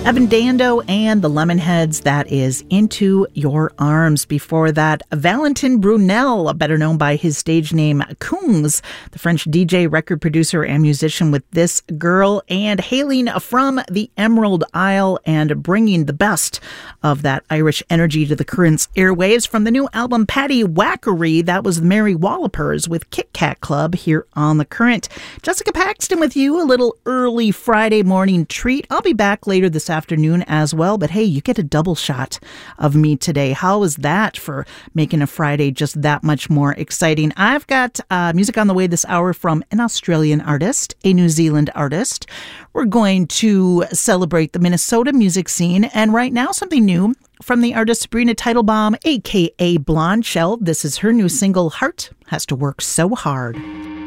Evan Dando and the Lemonheads, that is Into Your Arms. Before that, Valentin Brunel, better known by his stage name Kungs, the French DJ, record producer, and musician with This Girl, and hailing from the Emerald Isle and bringing the best of that Irish energy to the current airwaves from the new album Paddy Wackery. That was the Mary Wallopers with Kit Kat Club here on The Current. Jessica Paxton with you, a little early Friday morning treat. I'll be back later this afternoon as well, but hey, you get a double shot of me today. How is that for making a Friday just that much more exciting? I've got music on the way this hour from an Australian artist, a New Zealand artist. We're going to celebrate the Minnesota music scene, and right now something new from the artist Sabrina Teitelbaum, aka Blonde Shell. This is her new single, Heart Has to Work So Hard.